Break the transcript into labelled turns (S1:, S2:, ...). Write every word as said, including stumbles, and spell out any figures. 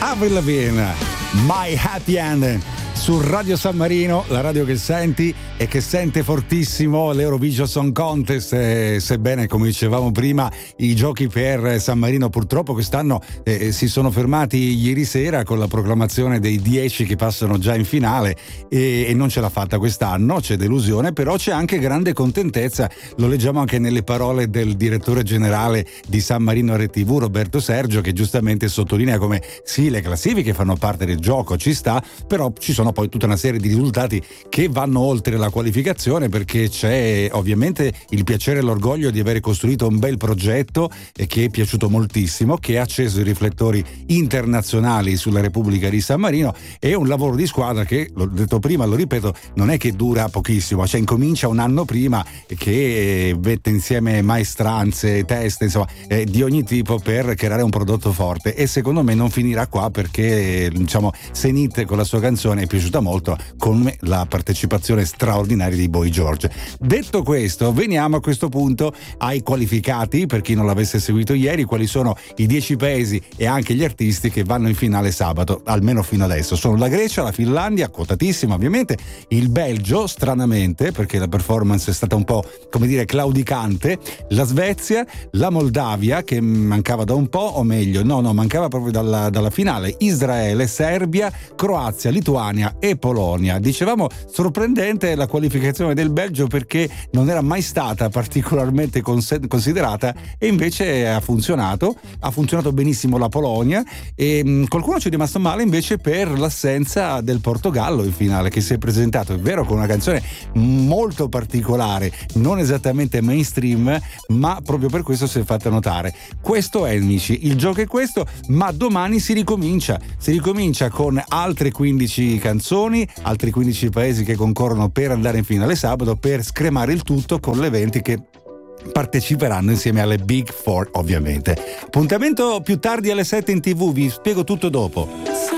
S1: Avril Lavigne, My Happy End, su Radio San Marino, la radio che senti e che sente fortissimo l'Eurovision Song Contest. Eh, sebbene, come dicevamo prima, i giochi per San Marino purtroppo quest'anno eh, si sono fermati ieri sera con la proclamazione dei dieci che passano già in finale e, e non ce l'ha fatta quest'anno, c'è delusione, però c'è anche grande contentezza, lo leggiamo anche nelle parole del direttore generale di San Marino R T V, Roberto Sergio, che giustamente sottolinea come sì, le classifiche fanno parte del gioco, ci sta, però ci sono poi tutta una serie di risultati che vanno oltre la qualificazione, perché c'è ovviamente il piacere e l'orgoglio di aver costruito un bel progetto e che è piaciuto moltissimo, che ha acceso i riflettori internazionali sulla Repubblica di San Marino. È un lavoro di squadra che, l'ho detto prima, lo ripeto, non è che dura pochissimo, cioè incomincia un anno prima, che mette insieme maestranze, test, insomma, eh, di ogni tipo per creare un prodotto forte, e secondo me non finirà qua, perché diciamo Zenith con la sua canzone è piaciuta molto, con la partecipazione straordinaria di Boy George. Detto questo, veniamo a questo punto ai qualificati, per chi non l'avesse seguito ieri, quali sono i dieci paesi e anche gli artisti che vanno in finale sabato, almeno fino adesso. Sono la Grecia, la Finlandia, quotatissima ovviamente, il Belgio, stranamente, perché la performance è stata un po', come dire, claudicante, la Svezia, la Moldavia, che mancava da un po', o meglio, no, no, mancava proprio dalla, dalla finale, Israele, Serbia, Croazia, Lituania e Polonia. Dicevamo sorprendente la qualificazione del Belgio, perché non era mai stata particolarmente cons- considerata, e invece ha funzionato, ha funzionato benissimo la Polonia, e mh, qualcuno ci è rimasto male invece per l'assenza del Portogallo in finale, che si è presentato, è vero, con una canzone molto particolare, non esattamente mainstream, ma proprio per questo si è fatta notare. Questo è, amici, il gioco è questo, ma domani si ricomincia, si ricomincia con altre quindici canzoni, altri quindici paesi che concorrono per andare in finale sabato, per scremare il tutto con le venti che parteciperanno insieme alle Big Four, ovviamente. Appuntamento più tardi alle sette in tivù, vi spiego tutto dopo.